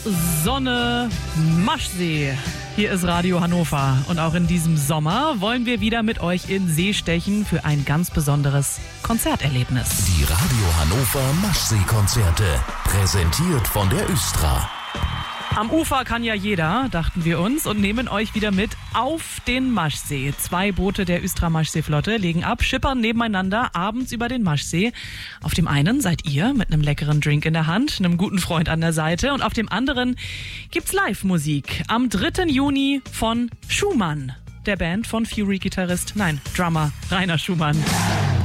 Sonne, Maschsee. Hier ist Radio Hannover und auch in diesem Sommer wollen wir wieder mit euch in See stechen für ein ganz besonderes Konzerterlebnis. Die Radio Hannover Maschsee-Konzerte, präsentiert von der Östra. Am Ufer kann ja jeder, dachten wir uns, und nehmen euch wieder mit auf den Maschsee. 2 Boote der Östra Maschsee-Flotte legen ab, schippern nebeneinander abends über den Maschsee. Auf dem einen seid ihr mit einem leckeren Drink in der Hand, einem guten Freund an der Seite, und auf dem anderen gibt's Live-Musik. Am 3. Juni von Schumann, der Band von Fury-Drummer Rainer Schumann.